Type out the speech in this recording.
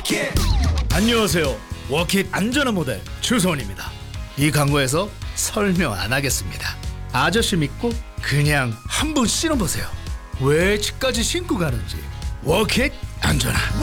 안녕하세요. 워킷 안전한 모델 주소원입니다. 이 광고에서 설명 안 하겠습니다. 아저씨 믿고 그냥 한번 신어보세요. 왜 집까지 신고 가는지. 워킷 안전한